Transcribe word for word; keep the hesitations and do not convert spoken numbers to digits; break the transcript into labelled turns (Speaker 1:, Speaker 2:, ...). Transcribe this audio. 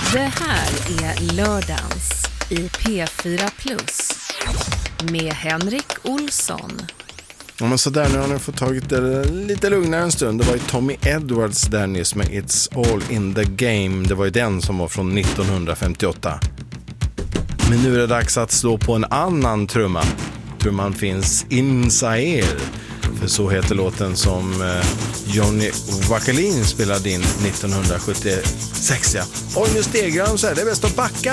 Speaker 1: Det här är Lördagens i P fyra Plus med Henrik Olsson.
Speaker 2: Ja, men så där, nu har ni fått tagit det lite lugnare en stund. Det var ju Tommy Edwards där nyss med It's All in the Game. Det var ju den som var från nittonhundrafemtioåtta. Men nu är det dags att slå på en annan trumma. Trumman finns in Zaire. För så heter låten som Johnny Jacqueline spelade in nittonhundrasjuttiosex. Ja. Oj, nu stegrar de så här. Det är bäst att backa.